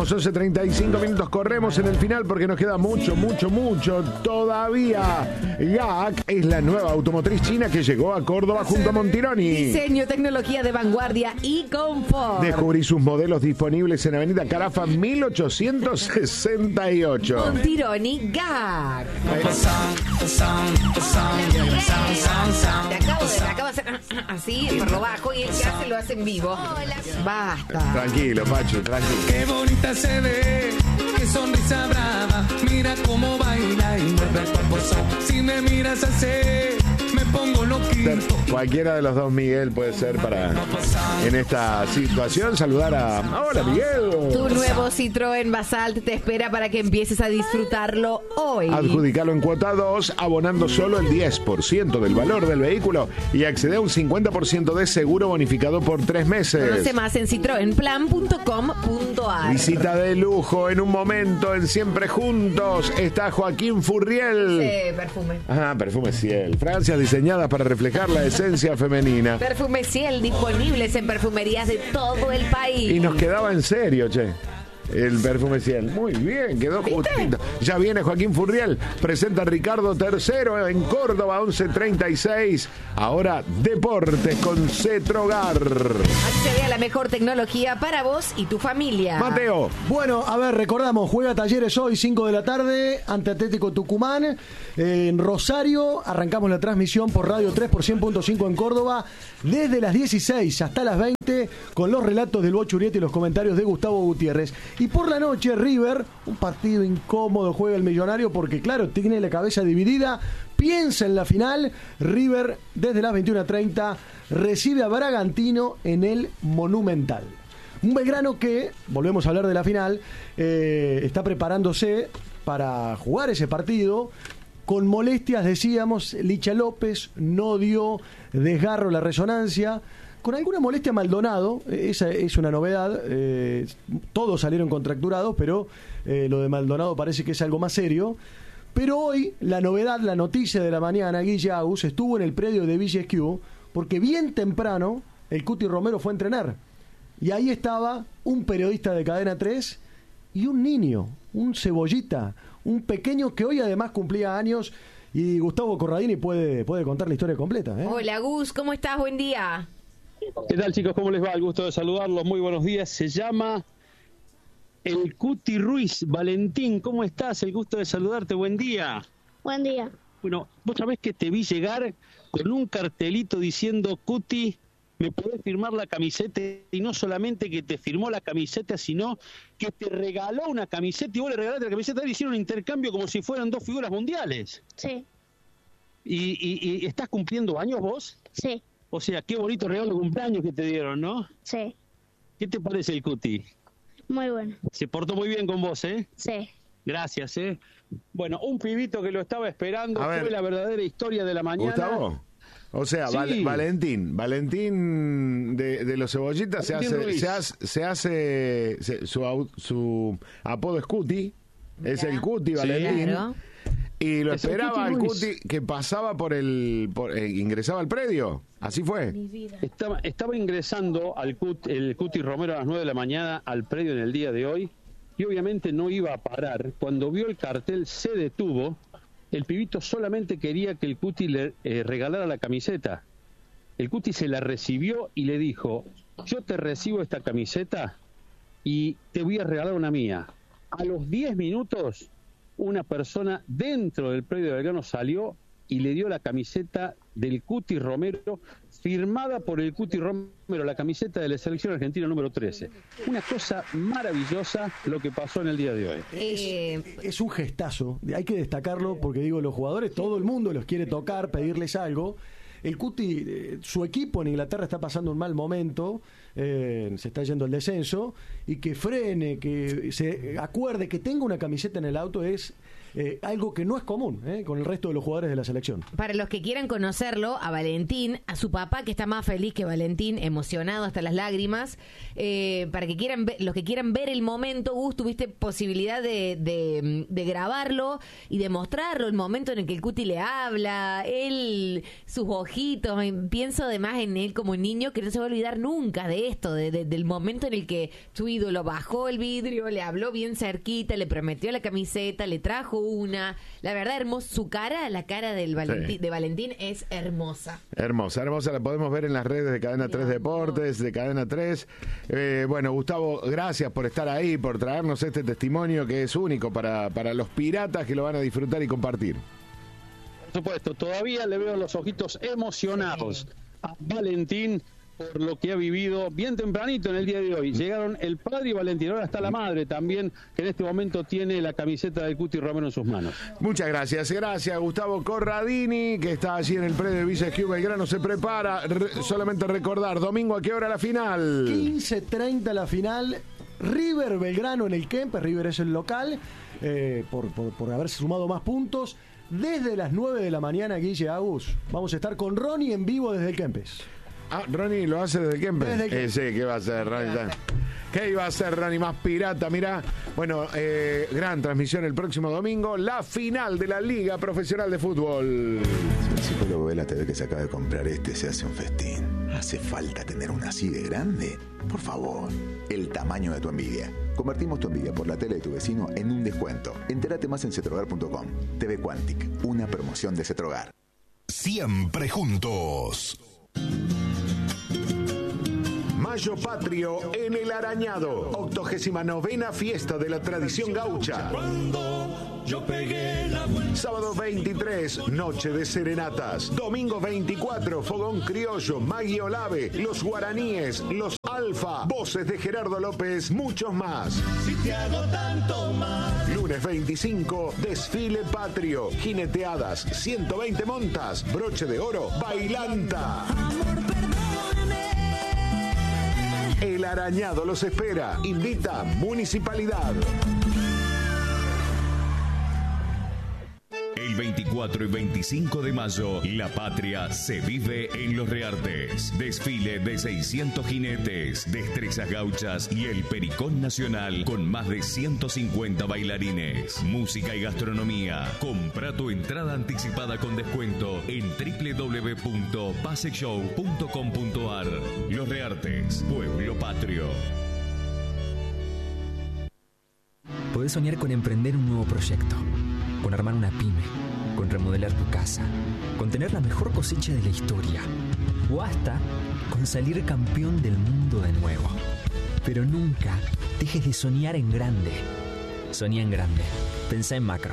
Seguimos, 11:35 minutos, corremos en el final porque nos queda mucho todavía. GAC es la nueva automotriz china que llegó a Córdoba junto a Montironi. Diseño, tecnología de vanguardia y confort. Descubrí sus modelos disponibles en Avenida Carafa 1868. Montironi GAC. Te acabo de hacer así, por lo bajo, y el que hace lo hace en vivo. Basta. Tranquilo, Pacho, tranquilo. Qué bonita se ve, qué sonrisa brava. Mira cómo baila y mueve el cuerpo. Si me miras así, me pongo loquito. Cualquiera de los dos Miguel puede ser para, en esta situación, saludar a... ¡Hola, Miguel! Tu nuevo Citroën Basalt te espera para que empieces a disfrutarlo hoy. Adjudicalo en cuota 2, abonando solo el 10% del valor del vehículo y accede a un 50% de seguro bonificado por 3 meses. Conoce más en citroenplan.com.ar. Visita de lujo en un momento en Siempre Juntos. Está Joaquín Furriel. Perfume. Perfume Ciel. Fragancias diseñadas para reflejar la esencia femenina. Perfume Ciel, disponibles en perfumerías de todo el país. Y nos quedaba en serio, che. El perfume Ciel. Muy bien, quedó justito. Ya viene Joaquín Furriel. Presenta a Ricardo III en Córdoba, 11:36. Ahora Deportes con Cetrogar. Accede a la mejor tecnología para vos y tu familia. Mateo. Bueno, a ver, recordamos, juega Talleres hoy, 5 de la tarde, ante Atlético Tucumán. En Rosario, arrancamos la transmisión por Radio 3 por 100.5 en Córdoba, desde las 16 hasta las 20, con los relatos del Bocho Urieta y los comentarios de Gustavo Gutiérrez. Y por la noche, River, un partido incómodo, juega el Millonario, porque claro, tiene la cabeza dividida, piensa en la final. River, desde las 21:30, recibe a Bragantino en el Monumental. Un Belgrano que, volvemos a hablar de la final, está preparándose para jugar ese partido. Con molestias, decíamos, Licha López no dio desgarro la resonancia. Con alguna molestia Maldonado, esa es una novedad. Todos salieron contracturados, pero lo de Maldonado parece que es algo más serio. Pero hoy, la novedad, la noticia de la mañana, Guille Agus estuvo en el predio de Villa Esquiú, porque bien temprano el Cuti Romero fue a entrenar. Y ahí estaba un periodista de Cadena 3 y un niño, un cebollita, un pequeño que hoy además cumplía años, y Gustavo Corradini puede contar la historia completa. Hola Gus, ¿cómo estás? Buen día. ¿Qué tal, chicos? ¿Cómo les va? El gusto de saludarlos. Muy buenos días. Se llama el Cuti Ruiz. Valentín, ¿cómo estás? El gusto de saludarte. Buen día. Buen día. Bueno, vos sabés que te vi llegar con un cartelito diciendo: Cuti, ¿me podés firmar la camiseta? Y no solamente que te firmó la camiseta, sino que te regaló una camiseta y vos le regalaste la camiseta. Él hicieron un intercambio como si fueran dos figuras mundiales. Sí. ¿Y estás cumpliendo años vos? Sí. O sea, qué bonito regalo de cumpleaños que te dieron, ¿no? Sí. ¿Qué te parece el Cuti? Muy bueno. Se portó muy bien con vos, ¿eh? Sí. Gracias, ¿eh? Bueno, un pibito que lo estaba esperando. A ver, fue la verdadera historia de la mañana. ¿Gustavo? O sea, Sí. Valentín de los cebollitas su apodo es Cuti, es el Cuti Valentín. Claro. Y lo Es el esperaba Cuti al Ruiz. Cuti que pasaba ingresaba al predio. Así fue. Estaba ingresando el Cuti Romero a las 9 de la mañana al predio en el día de hoy, y obviamente no iba a parar. Cuando vio el cartel se detuvo. El pibito solamente quería que el Cuti le regalara la camiseta. El Cuti se la recibió y le dijo: yo te recibo esta camiseta y te voy a regalar una mía. A los 10 minutos, una persona dentro del predio de Belgrano salió y le dio la camiseta del Cuti Romero, firmada por el Cuti Romero, la camiseta de la selección argentina número 13. Una cosa maravillosa lo que pasó en el día de hoy. Es un gestazo, hay que destacarlo, porque digo, los jugadores, todo el mundo los quiere tocar, pedirles algo. El Cuti, su equipo en Inglaterra está pasando un mal momento, se está yendo al descenso, y que frene, que se acuerde, que tenga una camiseta en el auto es algo que no es común con el resto de los jugadores de la selección. Para los que quieran conocerlo, a Valentín, a su papá, que está más feliz que Valentín, emocionado hasta las lágrimas, para que los que quieran ver el momento, Gus, tuviste posibilidad de grabarlo y de mostrarlo, el momento en el que el Cuti le habla, él, sus ojitos, pienso además en él como niño, que no se va a olvidar nunca de esto, del momento en el que su ídolo bajó el vidrio, le habló bien cerquita, le prometió la camiseta, le trajo una, la verdad hermoso, su cara, la cara de Valentín es hermosa. Hermosa, la podemos ver en las redes de Cadena 3 Deportes, de Cadena 3. Bueno, Gustavo, gracias por estar ahí, por traernos este testimonio que es único para los piratas que lo van a disfrutar y compartir. Por supuesto, todavía le veo los ojitos emocionados a Valentín por lo que ha vivido bien tempranito en el día de hoy. Llegaron el padre y Valentín, ahora está la madre también, que en este momento tiene la camiseta del Cuti Romero en sus manos. Muchas gracias, Gustavo Corradini, que está allí en el predio de Villa Esquiú Belgrano, se prepara, solamente recordar, domingo a qué hora la final. 15:30 la final, River Belgrano en el Kempes, River es el local, por haberse sumado más puntos. Desde las 9 de la mañana, Guille, Agus, vamos a estar con Ronnie en vivo desde el Kempes. Ah, Ronnie lo hace desde el Kempes. Sí, ¿qué va a hacer, Ronnie? ¿Qué iba a hacer, Ronnie? Más pirata, mirá. Bueno, gran transmisión el próximo domingo, la final de la Liga Profesional de Fútbol. Si el psicólogo ve la TV que se acaba de comprar se hace un festín. ¿Hace falta tener una así de grande? Por favor, el tamaño de tu envidia. Convertimos tu envidia por la tele de tu vecino en un descuento. Entérate más en cetrogar.com. TV Quantic, una promoción de Cetrogar. Siempre juntos. Mayo Patrio en El Arañado, 89ª fiesta de la tradición gaucha. Sábado 23, noche de serenatas. Domingo 24, fogón criollo, Maggie Olave, los guaraníes, los Alfa, voces de Gerardo López, muchos más. Si te hago tanto más. Lunes 25, desfile patrio, jineteadas, 120 montas, broche de oro, bailanta. Amor, perdóname. El Arañado los espera. Invita Municipalidad. El 24 y 25 de mayo, la patria se vive en Los Reartes. Desfile de 600 jinetes, destrezas gauchas y el Pericón Nacional con más de 150 bailarines. Música y gastronomía. Compra tu entrada anticipada con descuento en www.pasexshow.com.ar. Los Reartes, pueblo patrio. Podés soñar con emprender un nuevo proyecto, con armar una pyme, con remodelar tu casa, con tener la mejor cosecha de la historia, o hasta con salir campeón del mundo de nuevo. Pero nunca dejes de soñar en grande. Soñá en grande. Pensá en macro.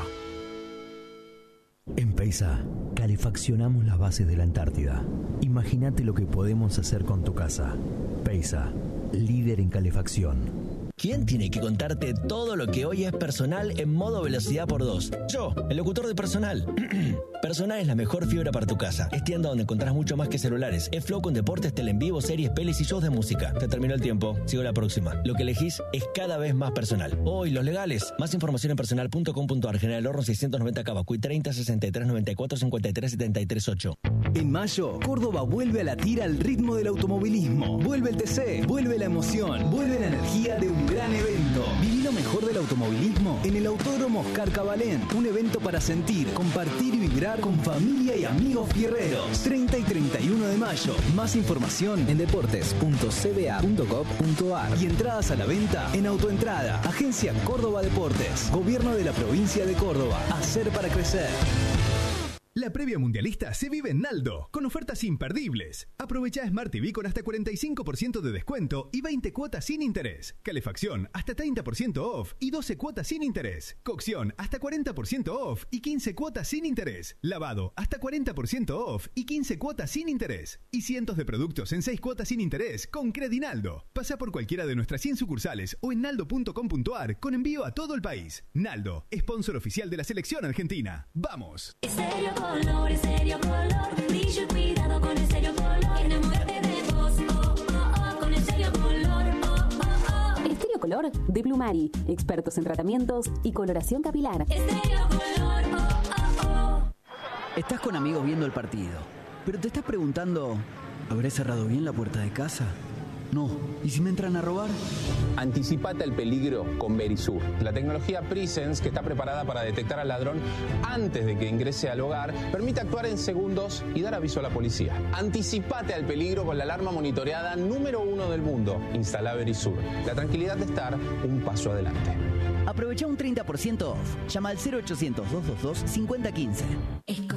En Peisa, calefaccionamos las bases de la Antártida. Imagínate lo que podemos hacer con tu casa. Peisa, líder en calefacción. ¿Quién tiene que contarte todo lo que hoy es Personal en modo velocidad por 2? Yo, el locutor de Personal. Personal es la mejor fibra para tu casa. Es tienda donde encontrás mucho más que celulares. Es flow con deportes, tele en vivo, series, pelis y shows de música. Se terminó el tiempo. Sigo la próxima. Lo que elegís es cada vez más Personal. Hoy, los legales. Más información en personal.com.ar. General Horno 690 Cabacuy 30 63 94 53 73 8. En mayo, Córdoba vuelve a latir al ritmo del automovilismo. Vuelve el TC, vuelve la emoción, vuelve la energía de un gran evento. Viví lo mejor del automovilismo en el Autódromo Oscar Cabalén. Un evento para sentir, compartir y vibrar con familia y amigos fierreros. 30 y 31 de mayo. Más información en deportes.cba.gov.ar y entradas a la venta en Autoentrada. Agencia Córdoba Deportes. Gobierno de la provincia de Córdoba. Hacer para crecer. La previa mundialista se vive en Naldo, con ofertas imperdibles. Aprovecha Smart TV con hasta 45% de descuento y 20 cuotas sin interés. Calefacción hasta 30% off y 12 cuotas sin interés. Cocción hasta 40% off y 15 cuotas sin interés. Lavado hasta 40% off y 15 cuotas sin interés. Y cientos de productos en 6 cuotas sin interés con Credinaldo. Pasa por cualquiera de nuestras 100 sucursales o en naldo.com.ar con envío a todo el país. Naldo, sponsor oficial de la selección argentina. ¡Vamos! Color, Estéreo Color, brillo y cuidado con Estéreo Color, enamórate de vos, con Estéreo Color, Estéreo Color de Blumari, expertos en tratamientos y coloración capilar. Estás con amigos viendo el partido, pero te estás preguntando, ¿habré cerrado bien la puerta de casa? No. ¿Y si me entran a robar? Anticipate al peligro con Verisur, la tecnología Presence que está preparada para detectar al ladrón antes de que ingrese al hogar, permite actuar en segundos y dar aviso a la policía. Anticipate al peligro con la alarma monitoreada número 1 del mundo. Instala Verisur. La tranquilidad de estar un paso adelante. Aprovecha un 30% off. Llama al 0800 222 5015.